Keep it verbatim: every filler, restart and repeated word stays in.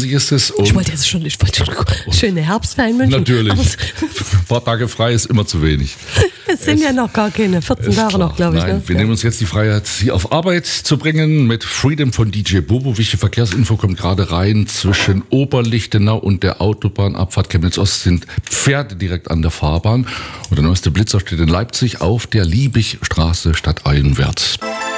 zwanzig ist es. Und ich wollte jetzt schon, ich wollte schöne Herbstferien wünschen. Natürlich. Ein paar Tage frei ist immer zu wenig. Es sind es ja noch gar keine, vierzehn Tage noch, glaube ich. Nein, ne? wir ja. nehmen uns jetzt die Freiheit, Sie auf Arbeit zu bringen mit Freedom von D J Bobo. Wichtige Verkehrsinfo kommt gerade rein. Zwischen Oberlichtenau und der Autobahnabfahrt Chemnitz-Ost sind Pferde direkt an der Fahrbahn. Und der neueste Blitzer steht in Leipzig auf der Liebigstraße stadteinwärts.